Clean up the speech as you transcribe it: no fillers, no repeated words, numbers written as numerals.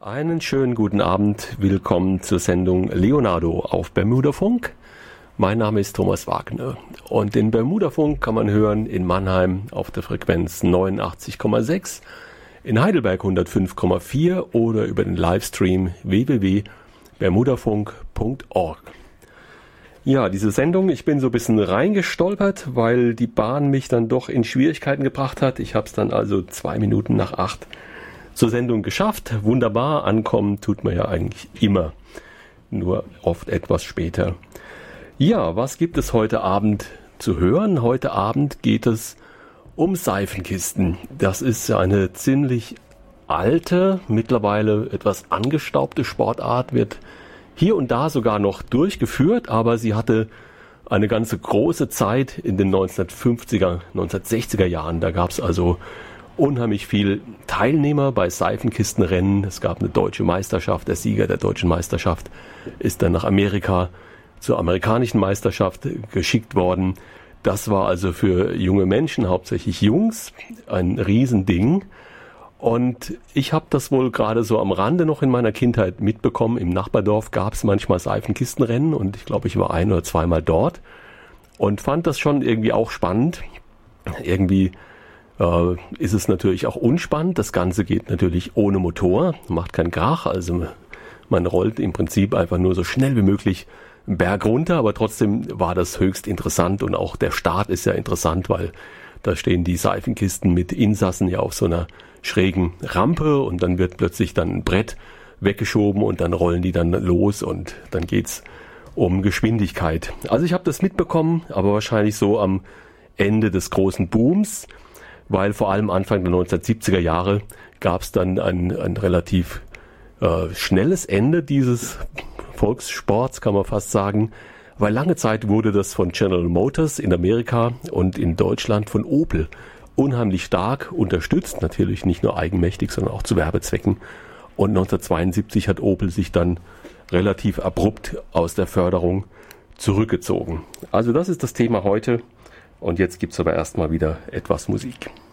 Einen schönen guten Abend, willkommen zur Sendung Leonardo auf Bermudafunk. Mein Name ist Thomas Wagner und den Bermudafunk kann man hören in Mannheim auf der Frequenz 89,6, in Heidelberg 105,4 oder über den Livestream www.bermudafunk.org. Ja, diese Sendung, ich bin so ein bisschen reingestolpert, weil die Bahn mich dann doch in Schwierigkeiten gebracht hat. Ich habe es dann also 2 Minuten nach 8 zur Sendung geschafft. Wunderbar, ankommen tut man ja eigentlich immer, nur oft etwas später. Ja, was gibt es heute Abend zu hören? Heute Abend geht es um Seifenkisten. Das ist eine ziemlich alte, mittlerweile etwas angestaubte Sportart, wird hier und da sogar noch durchgeführt, aber sie hatte eine ganze große Zeit in den 1950er, 1960er Jahren. Da gab es also unheimlich viel Teilnehmer bei Seifenkistenrennen. Es gab eine deutsche Meisterschaft. Der Sieger der deutschen Meisterschaft ist dann nach Amerika zur amerikanischen Meisterschaft geschickt worden. Das war also für junge Menschen, hauptsächlich Jungs, ein Riesending. Und ich habe das wohl gerade so am Rande noch in meiner Kindheit mitbekommen. Im Nachbardorf gab es manchmal Seifenkistenrennen und ich glaube, ich war 1 oder 2 Mal dort und fand das schon irgendwie auch spannend. Irgendwie ist es natürlich auch unspannend. Das Ganze geht natürlich ohne Motor, macht keinen Krach. Also man rollt im Prinzip einfach nur so schnell wie möglich einen Berg runter, aber trotzdem war das höchst interessant und auch der Start ist ja interessant, weil da stehen die Seifenkisten mit Insassen ja auf so einer schrägen Rampe und dann wird plötzlich dann ein Brett weggeschoben und dann rollen die dann los und dann geht's um Geschwindigkeit. Also ich habe das mitbekommen, aber wahrscheinlich so am Ende des großen Booms, weil vor allem Anfang der 1970er Jahre gab es dann ein relativ schnelles Ende dieses Volkssports, kann man fast sagen, weil lange Zeit wurde das von General Motors in Amerika und in Deutschland von Opel unheimlich stark unterstützt, natürlich nicht nur eigenmächtig, sondern auch zu Werbezwecken. Und 1972 hat Opel sich dann relativ abrupt aus der Förderung zurückgezogen. Also das ist das Thema heute und jetzt gibt's aber erstmal wieder etwas Musik.